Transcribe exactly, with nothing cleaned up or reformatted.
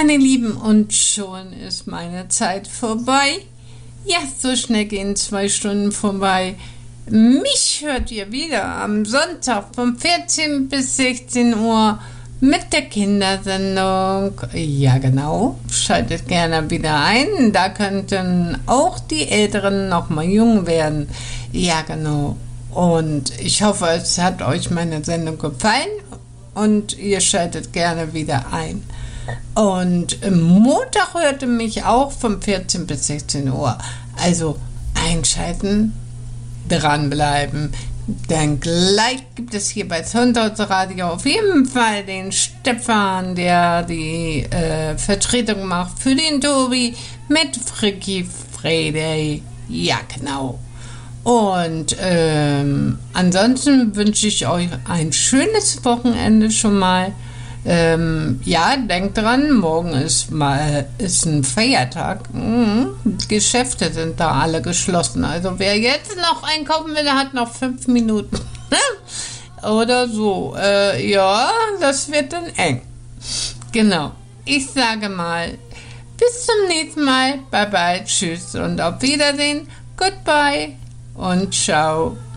meine Lieben, und schon ist meine Zeit vorbei. Ja, so schnell gehen zwei Stunden vorbei. Mich hört ihr wieder am Sonntag von vierzehn bis sechzehn Uhr mit der Kindersendung. Ja, genau. Schaltet gerne wieder ein. Da könnten auch die Älteren nochmal jung werden. Ja, genau. Und ich hoffe, es hat euch meine Sendung gefallen und ihr schaltet gerne wieder ein. Und Montag hörte mich auch von vierzehn bis sechzehn Uhr. Also einschalten, dranbleiben. Denn gleich gibt es hier bei Sonntagsradio auf jeden Fall den Stefan, der die äh, Vertretung macht für den Tobi mit Freaky Friday. Ja, genau. Und ähm, ansonsten wünsche ich euch ein schönes Wochenende schon mal. Ähm, ja, denkt dran, morgen ist mal ist ein Feiertag. Mhm. Geschäfte sind da alle geschlossen. Also wer jetzt noch einkaufen will, der hat noch fünf Minuten. Oder so. Äh, ja, das wird dann eng. Genau. Ich sage mal, bis zum nächsten Mal. Bye bye, tschüss und auf Wiedersehen. Goodbye und ciao.